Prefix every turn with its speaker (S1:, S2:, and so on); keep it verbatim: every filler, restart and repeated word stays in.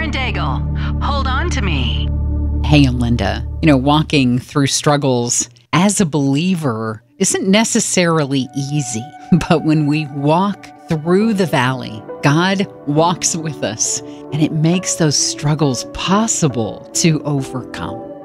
S1: Carmen Daigle. Hold on to me.
S2: Hey, I'm Linda. You know, walking through struggles as a believer isn't necessarily easy, but when we walk through the valley, God walks with us, and it makes those struggles possible to overcome.